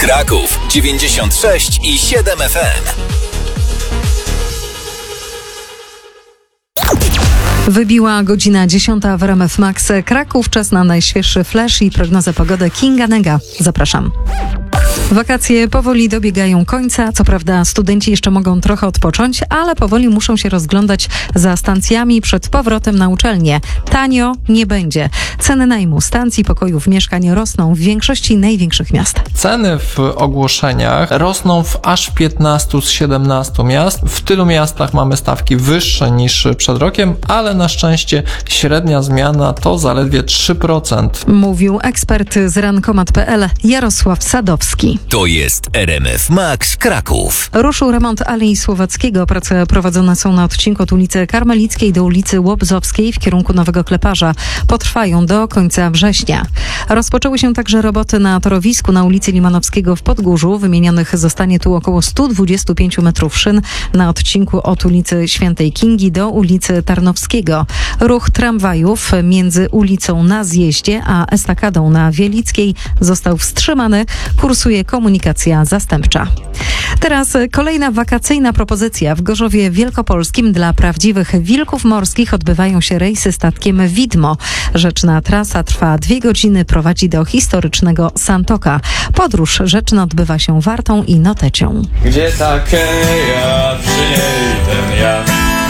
Kraków 96,7 FM. Wybiła godzina 10 w RMF Max Kraków. Czas na najświeższy flash i prognozę pogody Kinga Nega. Zapraszam. Wakacje powoli dobiegają końca. Co prawda studenci jeszcze mogą trochę odpocząć, ale powoli muszą się rozglądać za stacjami przed powrotem na uczelnię. Tanio nie będzie. Ceny najmu stacji, pokojów, mieszkań rosną w większości największych miast. Ceny w ogłoszeniach rosną aż w 15 z 17 miast. W tylu miastach mamy stawki wyższe niż przed rokiem, ale na szczęście średnia zmiana to zaledwie 3%. Mówił ekspert z rankomat.pl Jarosław Sadowski. To jest RMF Max Kraków. Ruszył remont Alei Słowackiego. Prace prowadzone są na odcinku od ulicy Karmelickiej do ulicy Łobzowskiej w kierunku Nowego Kleparza. Potrwają do końca września. Rozpoczęły się także roboty na torowisku na ulicy Limanowskiego w Podgórzu. Wymienionych zostanie tu około 125 metrów szyn na odcinku od ulicy Świętej Kingi do ulicy Tarnowskiego. Ruch tramwajów między ulicą na Zjeździe a estakadą na Wielickiej został wstrzymany. Kursuje komunikacja zastępcza. Teraz kolejna wakacyjna propozycja. W Gorzowie Wielkopolskim dla prawdziwych wilków morskich odbywają się rejsy statkiem Widmo. Rzeczna trasa trwa 2 godziny, prowadzi do historycznego Santoka. Podróż rzeczna odbywa się Wartą i Notecią. Gdzie ta keja, przy niej ten ja.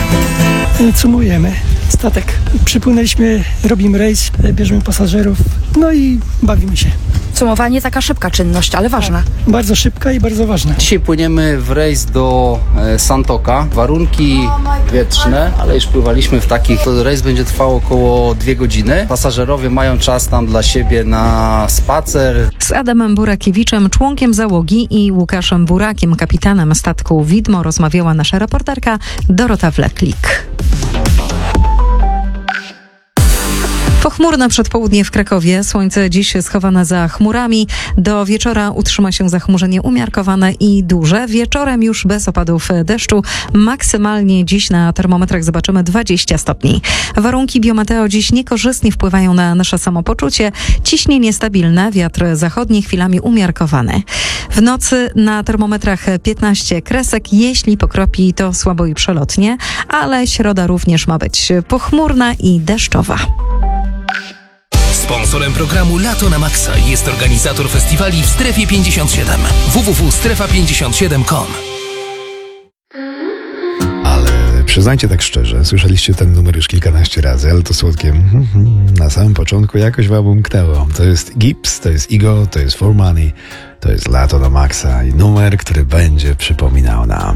Cumujemy statek. Przypłynęliśmy, robimy rejs, bierzemy pasażerów, no i bawimy się. Cumowanie taka szybka czynność, ale ważna. Bardzo szybka i bardzo ważna. Dzisiaj płyniemy w rejs do Santoka. Warunki wietrzne, ale już pływaliśmy w takich. To rejs będzie trwał około 2 godziny. Pasażerowie mają czas tam dla siebie na spacer. Z Adamem Burakiewiczem, członkiem załogi, i Łukaszem Burakiem, kapitanem statku Widmo, rozmawiała nasza reporterka Dorota Wleklik. Pochmurne przedpołudnie w Krakowie. Słońce dziś schowane za chmurami. Do wieczora utrzyma się zachmurzenie umiarkowane i duże. Wieczorem już bez opadów deszczu. Maksymalnie dziś na termometrach zobaczymy 20 stopni. Warunki biometeo dziś niekorzystnie wpływają na nasze samopoczucie. Ciśnienie stabilne, wiatr zachodni chwilami umiarkowany. W nocy na termometrach 15 kresek. Jeśli pokropi, to słabo i przelotnie, ale środa również ma być pochmurna i deszczowa. Sponsorem programu Lato na Maxa jest organizator festiwali w Strefie 57. www.strefa57.com. Ale przyznajcie tak szczerze, słyszeliście ten numer już kilkanaście razy, ale to słodkie na samym początku jakoś wam umknęło. To jest Gibbs, to jest Igo, to jest For Money, to jest Lato na Maxa i numer, który będzie przypominał nam